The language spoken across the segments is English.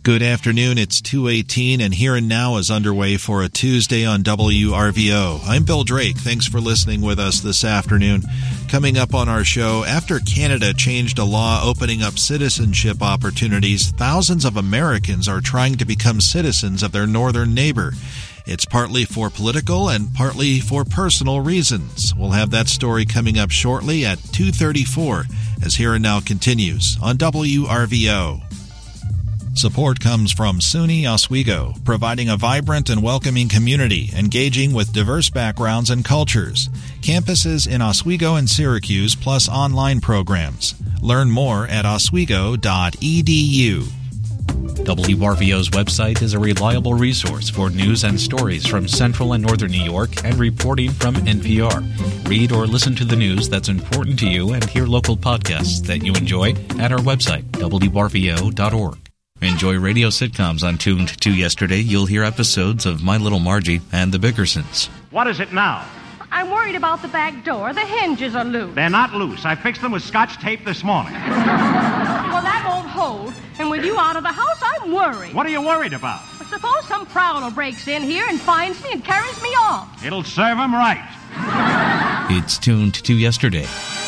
Good afternoon, it's 2:18 and Here and Now is underway for a Tuesday on WRVO. I'm Bill Drake. Thanks for listening with us this afternoon. Coming up on our show, after Canada changed a law opening up citizenship opportunities, thousands of Americans are trying to become citizens of their northern neighbor. It's partly for political and partly for personal reasons. We'll have that story coming up shortly at 2:34 as Here and Now continues on WRVO. Support comes from SUNY Oswego, providing a vibrant and welcoming community, engaging with diverse backgrounds and cultures. Campuses in Oswego and Syracuse, plus online programs. Learn more at oswego.edu. WRVO's website is a reliable resource for news and stories from Central and Northern New York and reporting from NPR. Read or listen to the news that's important to you and hear local podcasts that you enjoy at our website, wrvo.org. Enjoy radio sitcoms on Tuned to Yesterday. You'll hear episodes of My Little Margie and The Bickersons. What is it now? I'm worried about the back door. The hinges are loose. They're not loose. I fixed them with Scotch tape this morning. Well, that won't hold. And with you out of the house, I'm worried. What are you worried about? Suppose some prowler breaks in here and finds me and carries me off. It'll serve him right. It's Tuned to Yesterday.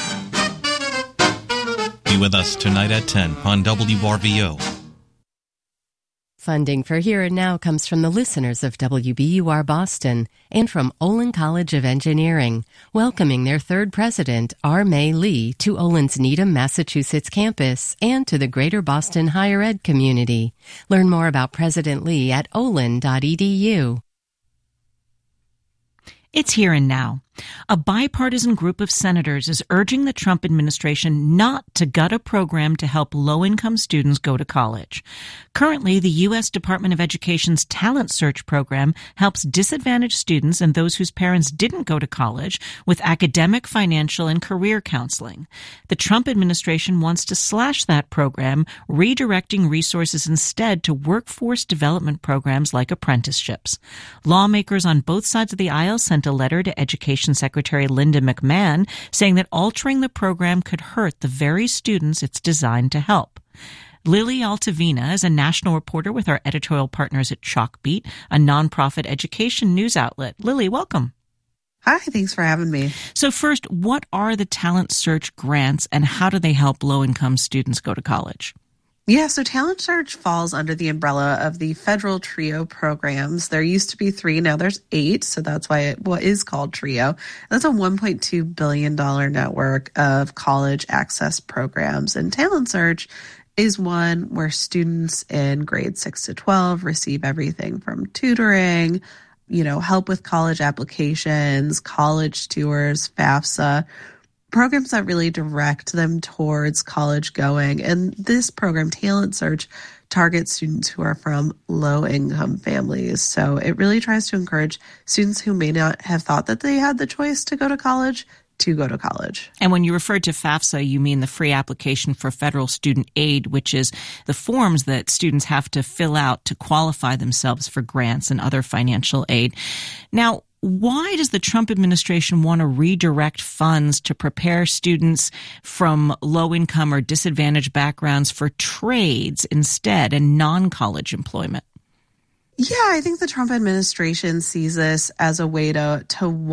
Be with us tonight at 10 on WRVO. Funding for Here and Now comes from the listeners of WBUR Boston and from Olin College of Engineering, welcoming their third president, R. May Lee, to Olin's Needham, Massachusetts campus and to the greater Boston higher ed community. Learn more about President Lee at olin.edu. It's Here and Now. A bipartisan group of senators is urging the Trump administration not to gut a program to help low-income students go to college. Currently, the U.S. Department of Education's Talent Search program helps disadvantaged students and those whose parents didn't go to college with academic, financial, and career counseling. The Trump administration wants to slash that program, redirecting resources instead to workforce development programs like apprenticeships. Lawmakers on both sides of the aisle sent a letter to Education Secretary Linda McMahon saying that altering the program could hurt the very students it's designed to help. Lily Altavina is a national reporter with our editorial partners at Chalkbeat, a nonprofit education news outlet. Lily, welcome. Hi, thanks for having me. So first, what are the Talent Search grants and how do they help low-income students go to college? Yeah, so Talent Search falls under the umbrella of the federal TRIO programs. There used to be 3, now there's 8, so that's why it is called TRIO. That's a $1.2 billion network of college access programs. And Talent Search is one where students in grades 6 to 12 receive everything from tutoring, help with college applications, college tours, FAFSA, programs that really direct them towards college going. And this program, Talent Search, targets students who are from low-income families. So it really tries to encourage students who may not have thought that they had the choice to go to college. And when you refer to FAFSA, you mean the free application for federal student aid, which is the forms that students have to fill out to qualify themselves for grants and other financial aid. Now, why does the Trump administration want to redirect funds to prepare students from low-income or disadvantaged backgrounds for trades instead and non-college employment? Yeah, I think the Trump administration sees this as a way to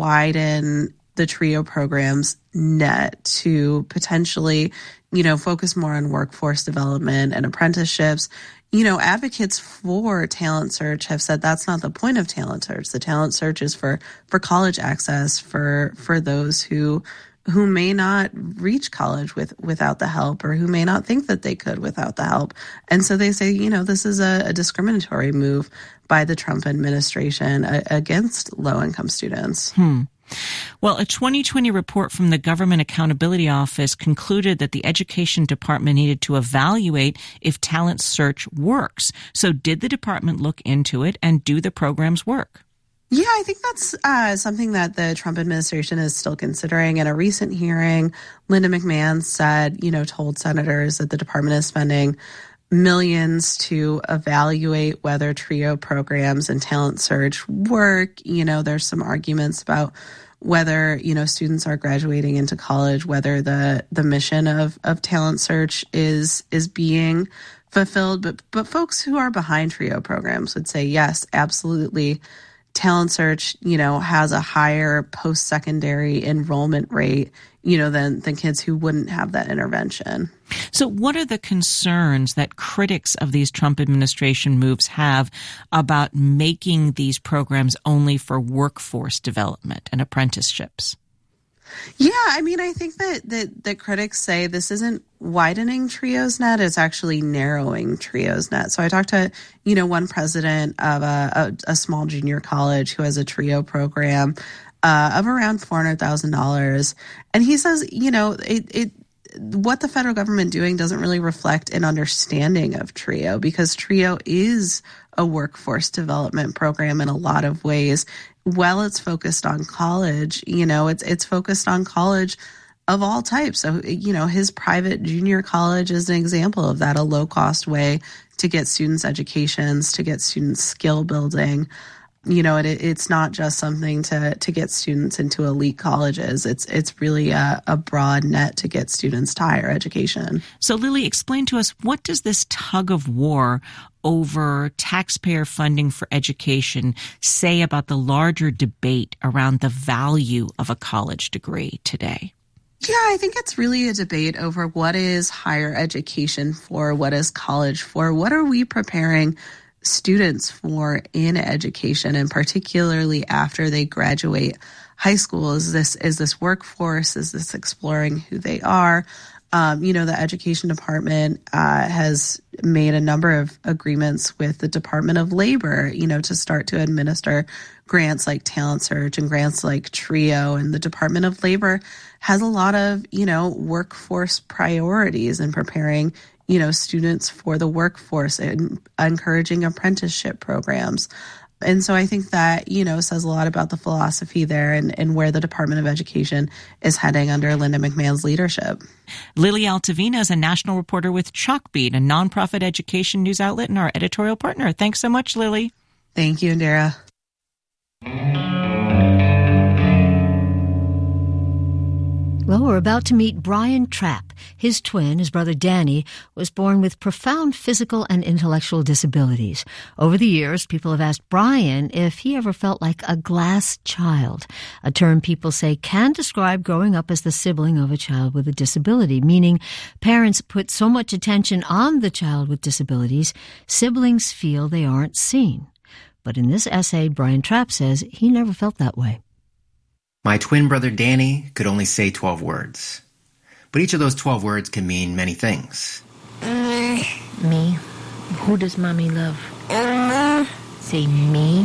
widen the TRIO program's net to potentially, focus more on workforce development and apprenticeships. Advocates for Talent Search have said that's not the point of Talent Search. The Talent Search is for college access for those who may not reach college without the help or who may not think that they could without the help. And so they say, this is a discriminatory move by the Trump administration against low-income students. Well, a 2020 report from the Government Accountability Office concluded that the Education Department needed to evaluate if Talent Search works. So did the department look into it, and do the programs work? Yeah, I think that's something that the Trump administration is still considering. In a recent hearing, Linda McMahon said, told senators that the department is spending millions to evaluate whether TRIO programs and Talent Search work. There's some arguments about whether, students are graduating into college, whether the mission of Talent Search is being fulfilled. But folks who are behind TRIO programs would say, yes, absolutely. Talent Search, has a higher post-secondary enrollment rate, than kids who wouldn't have that intervention. So what are the concerns that critics of these Trump administration moves have about making these programs only for workforce development and apprenticeships? Yeah, I think that critics say this isn't widening TRIO's net, it's actually narrowing TRIO's net. So I talked to, one president of a small junior college who has a TRIO program of around $400,000. And he says, what the federal government doing doesn't really reflect an understanding of TRIO, because TRIO is a workforce development program in a lot of ways. While it's focused on college, it's focused on college of all types. So, his private junior college is an example of that, a low-cost way to get students educations, to get students skill building. It's not just something to get students into elite colleges. It's really a broad net to get students to higher education. So, Lily, explain to us, what does this tug of war over taxpayer funding for education say about the larger debate around the value of a college degree today? Yeah, I think it's really a debate over what is higher education for, what is college for, what are we preparing students for in education, and particularly after they graduate high school. Is this workforce? Is this exploring who they are? The education department has made a number of agreements with the Department of Labor, to start to administer grants like Talent Search and grants like TRIO. And the Department of Labor has a lot of, workforce priorities in preparing students for the workforce and encouraging apprenticeship programs. And so I think that, says a lot about the philosophy there and where the Department of Education is heading under Linda McMahon's leadership. Lily Altavina is a national reporter with Chalkbeat, a nonprofit education news outlet, and our editorial partner. Thanks so much, Lily. Thank you, Indira. Well, we're about to meet Brian Trapp. His twin, his brother Danny, was born with profound physical and intellectual disabilities. Over the years, people have asked Brian if he ever felt like a glass child, a term people say can describe growing up as the sibling of a child with a disability, meaning parents put so much attention on the child with disabilities, siblings feel they aren't seen. But in this essay, Brian Trapp says he never felt that way. My twin brother Danny could only say 12 words. But each of those 12 words can mean many things. Me. Who does Mommy love? Say me.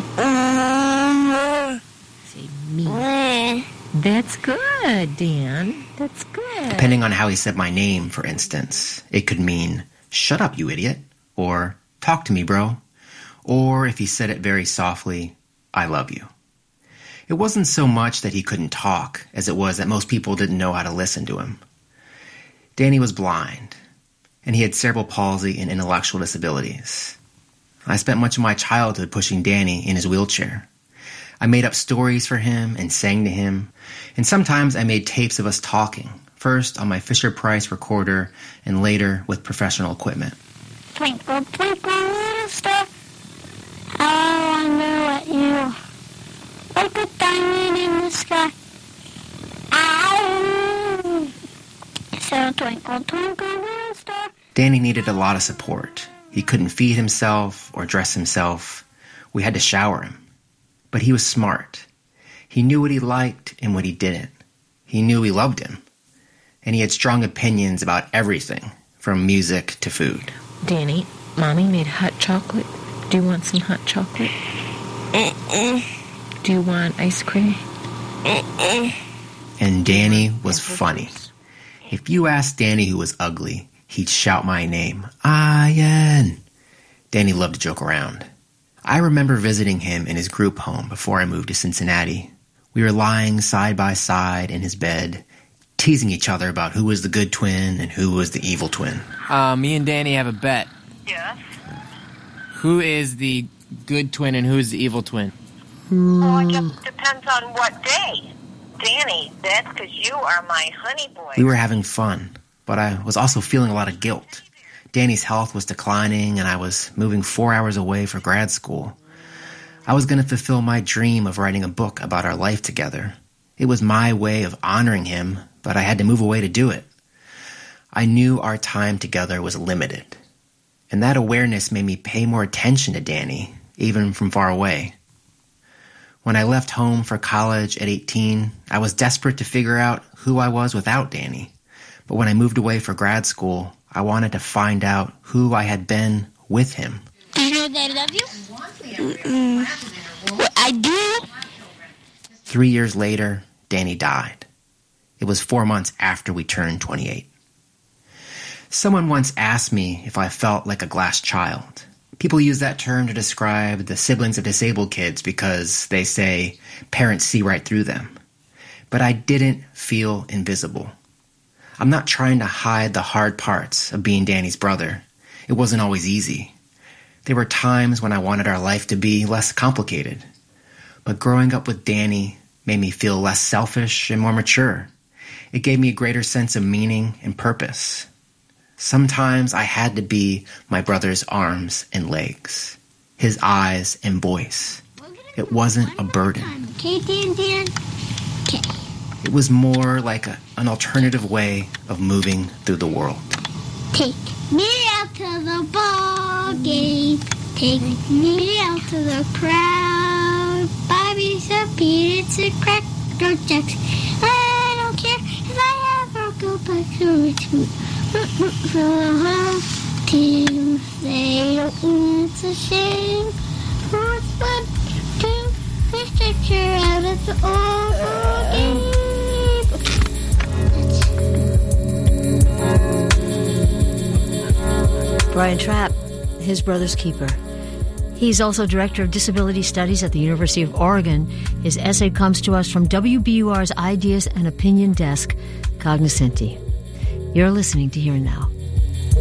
Say me. That's good, Dan. That's good. Depending on how he said my name, for instance, it could mean, shut up, you idiot, or talk to me, bro. Or if he said it very softly, I love you. It wasn't so much that he couldn't talk as it was that most people didn't know how to listen to him. Danny was blind, and he had cerebral palsy and intellectual disabilities. I spent much of my childhood pushing Danny in his wheelchair. I made up stories for him and sang to him, and sometimes I made tapes of us talking, first on my Fisher-Price recorder and later with professional equipment. Twinkle, twinkle, little star, I wonder what you... like a diamond in the sky. Ow! So twinkle, twinkle, little star. Danny needed a lot of support. He couldn't feed himself or dress himself. We had to shower him. But he was smart. He knew what he liked and what he didn't. He knew we loved him. And he had strong opinions about everything, from music to food. Danny, Mommy made hot chocolate. Do you want some hot chocolate? Do you want ice cream? And Danny was funny. If you asked Danny who was ugly, he'd shout my name, Ian. Danny loved to joke around. I remember visiting him in his group home before I moved to Cincinnati. We were lying side by side in his bed, teasing each other about who was the good twin and who was the evil twin. Me and Danny have a bet. Yes? Who is the good twin and who is the evil twin? Well, it just depends on what day. Danny, that's because you are my honey boy. We were having fun, but I was also feeling a lot of guilt. Danny's health was declining, and I was moving 4 hours away for grad school. I was going to fulfill my dream of writing a book about our life together. It was my way of honoring him, but I had to move away to do it. I knew our time together was limited, and that awareness made me pay more attention to Danny, even from far away. When I left home for college at 18, I was desperate to figure out who I was without Danny. But when I moved away for grad school, I wanted to find out who I had been with him. Do you know that I love you? I do. 3 years later, Danny died. It was 4 months after we turned 28. Someone once asked me if I felt like a glass child. People use that term to describe the siblings of disabled kids because they say parents see right through them. But I didn't feel invisible. I'm not trying to hide the hard parts of being Danny's brother. It wasn't always easy. There were times when I wanted our life to be less complicated. But growing up with Danny made me feel less selfish and more mature. It gave me a greater sense of meaning and purpose. Sometimes I had to be my brother's arms and legs, his eyes and voice. It wasn't a burden. Okay, Dan. Okay. It was more like an alternative way of moving through the world. Take me out to the ball game. Take me out to the crowd. Buy me some peanuts and Cracker Jacks. I don't care if I ever go back to Richmond. For the whole team, they don't think it's a shame. Who's one, two, three, stretcher out at the old game. Brian Trapp, his brother's keeper. He's also director of disability studies at the University of Oregon. His essay comes to us from WBUR's Ideas and Opinion Desk, Cognoscenti. You're listening to Here and Now.